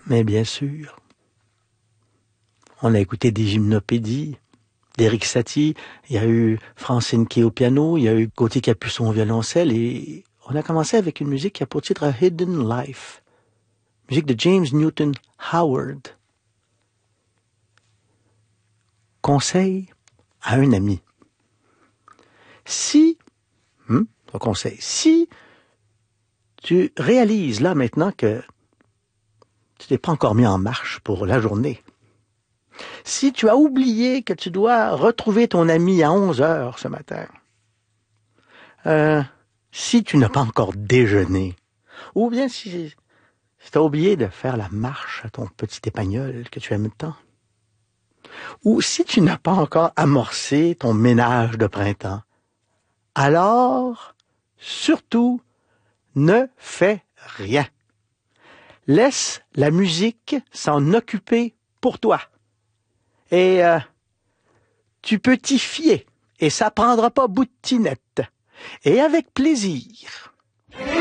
Mais bien sûr, on a écouté des gymnopédies, d'Éric Satie, il y a eu Francine Kay au piano, il y a eu Gauthier Capuçon au violoncelle, et on a commencé avec une musique qui a pour titre A Hidden Life, musique de James Newton Howard. Conseil à un ami. Si tu réalises là maintenant que tu t'es pas encore mis en marche pour la journée, si tu as oublié que tu dois retrouver ton ami à 11 heures ce matin, si tu n'as pas encore déjeuné, ou bien si tu as oublié de faire la marche à ton petit épagnol que tu aimes tant, ou si tu n'as pas encore amorcé ton ménage de printemps, alors, surtout, ne fais rien. Laisse la musique s'en occuper pour toi. Et tu peux t'y fier, et ça prendra pas bout de tinette. Et avec plaisir.